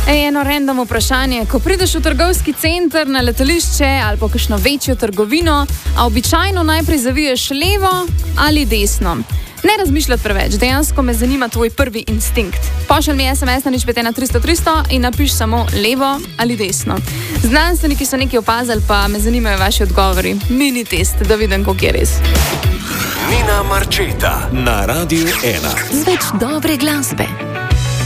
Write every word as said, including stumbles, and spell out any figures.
Ej, eno random vprašanje. Ko prideš v trgovski center, na letališče ali pa kakšno večjo trgovino, a običajno najprej zaviješ levo ali desno. Ne razmišljati preveč, dejansko me zanima tvoj prvi instinkt. Pošelj mi es em es na nič pet ena tristo tristo in napiš samo levo ali desno. Znanstveniki so nekaj opazili, pa me zanimajo vaši odgovori. Mini test, da vidim, koliko je res. Nina Marčeta na Radiu ena. Z več dobre glasbe.